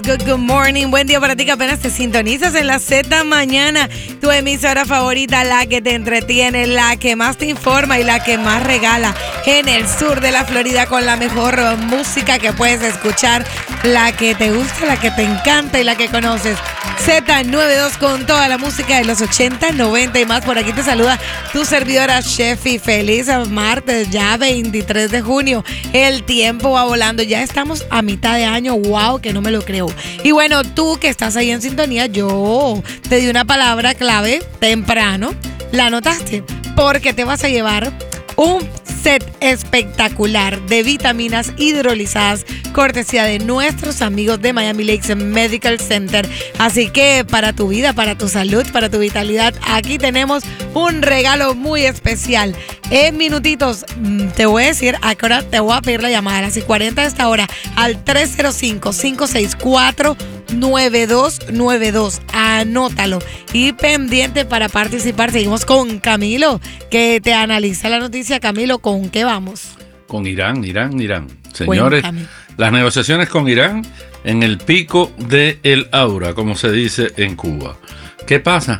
Good morning, buen día para ti que apenas te sintonizas en la Z Mañana, tu emisora favorita, la que te entretiene, la que más te informa y la que más regala en el sur de la Florida con la mejor música que puedes escuchar, la que te gusta, la que te encanta y la que conoces. Z92 con toda la música de los 80, 90 y más. Por aquí te saluda tu servidora Shefi. Feliz martes, ya 23 de junio. El tiempo va volando, ya estamos a mitad de año. Wow, que no me lo creo. Y bueno, tú que estás ahí en sintonía, yo te di una palabra clave temprano. ¿La anotaste? Porque te vas a llevar un set espectacular de vitaminas hidrolizadas, cortesía de nuestros amigos de Miami Lakes Medical Center. Así que para tu vida, para tu salud, para tu vitalidad, aquí tenemos un regalo muy especial. En minutitos te voy a decir, ahora te voy a pedir la llamada a las 40 de esta hora al 305-564-9292. Anótalo. Y pendiente para participar. Seguimos con Camilo, que te analiza la noticia. Camilo, ¿con qué vamos? Con Irán. Señores, cuéntame. Las negociaciones con Irán en el pico del aura, como se dice en Cuba. ¿Qué pasa?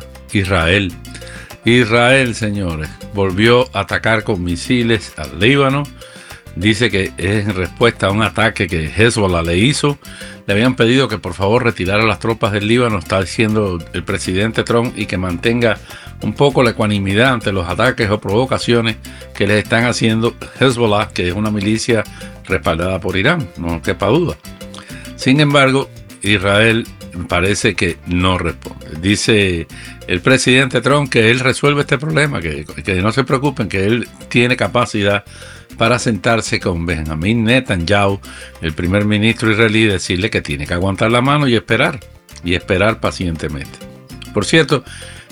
Israel, señores, volvió a atacar con misiles al Líbano. Dice que es en respuesta a un ataque que Hezbollah le hizo. Le habían pedido que por favor retirara las tropas del Líbano, está diciendo el presidente Trump, y que mantenga un poco la ecuanimidad ante los ataques o provocaciones que les están haciendo Hezbollah, que es una milicia respaldada por Irán, no quepa duda. Sin embargo, Israel parece que no responde. Dice el presidente Trump que él resuelve este problema, que no se preocupen, que él tiene capacidad para sentarse con Benjamín Netanyahu, el primer ministro israelí, y decirle que tiene que aguantar la mano y esperar pacientemente. Por cierto,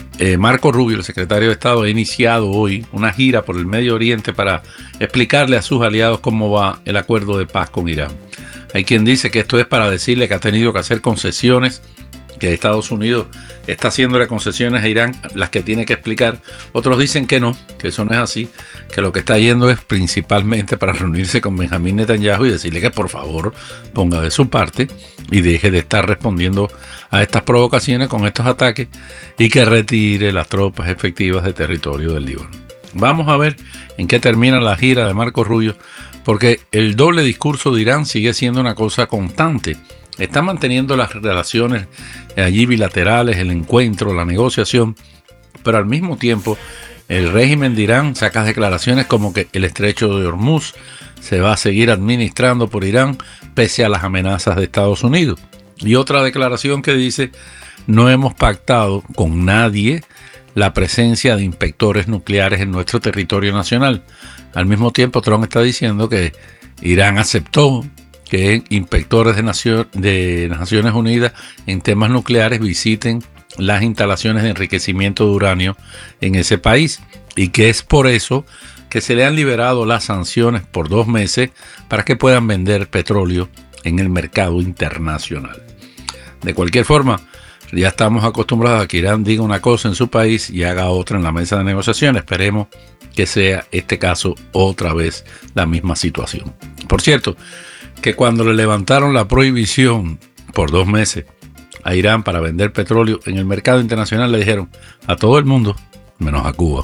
Marco Rubio, el secretario de Estado, ha iniciado hoy una gira por el Medio Oriente para explicarle a sus aliados cómo va el acuerdo de paz con Irán. Hay quien dice que esto es para decirle que ha tenido que hacer concesiones, que Estados Unidos está haciéndole concesiones a Irán, las que tiene que explicar. Otros dicen que no, que eso no es así, que lo que está yendo es principalmente para reunirse con Benjamín Netanyahu y decirle que por favor ponga de su parte y deje de estar respondiendo a estas provocaciones con estos ataques y que retire las tropas efectivas de territorio del Líbano. Vamos a ver en qué termina la gira de Marco Rubio, porque el doble discurso de Irán sigue siendo una cosa constante. Está manteniendo las relaciones allí bilaterales, el encuentro, la negociación, pero al mismo tiempo el régimen de Irán saca declaraciones como que el estrecho de Hormuz se va a seguir administrando por Irán pese a las amenazas de Estados Unidos. Y otra declaración que dice: no hemos pactado con nadie la presencia de inspectores nucleares en nuestro territorio nacional. Al mismo tiempo, Trump está diciendo que Irán aceptó que inspectores de Naciones Unidas en temas nucleares visiten las instalaciones de enriquecimiento de uranio en ese país, y que es por eso que se le han liberado las sanciones por 2 meses para que puedan vender petróleo en el mercado internacional. De cualquier forma, ya estamos acostumbrados a que Irán diga una cosa en su país y haga otra en la mesa de negociaciones. Esperemos que sea este caso otra vez la misma situación. Por cierto, que cuando le levantaron la prohibición por 2 meses a Irán para vender petróleo en el mercado internacional, le dijeron a todo el mundo, menos a Cuba.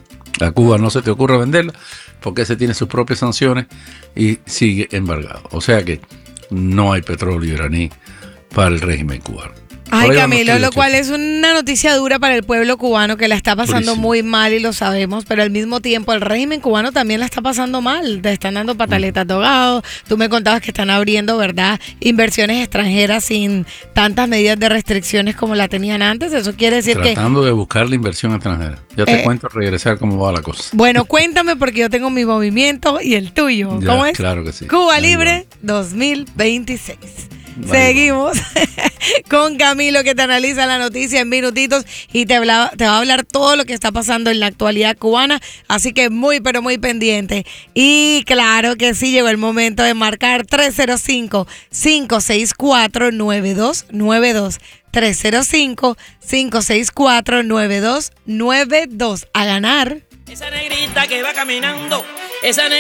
A Cuba no se te ocurre venderla porque ese tiene sus propias sanciones y sigue embargado. O sea que no hay petróleo iraní para el régimen cubano. Ay, Camilo, lo cual es una noticia dura para el pueblo cubano, que la está pasando muy mal y lo sabemos, pero al mismo tiempo el régimen cubano también la está pasando mal. Te están dando pataletas de ahogado. Tú me contabas que están abriendo, ¿verdad?, inversiones extranjeras sin tantas medidas de restricciones como la tenían antes. Eso quiere decir Tratando de buscar la inversión extranjera. Ya te cuento al regresar cómo va la cosa. Bueno, cuéntame, porque yo tengo mi movimiento y el tuyo. ¿Cómo es? Claro que sí. Cuba Libre 2026. Seguimos con Camilo, que te analiza la noticia en minutitos y te va a hablar todo lo que está pasando en la actualidad cubana, así que muy pero muy pendiente. Y claro que sí, llegó el momento de marcar 305-564-9292. 305-564-9292. A ganar. Esa negrita que va caminando, esa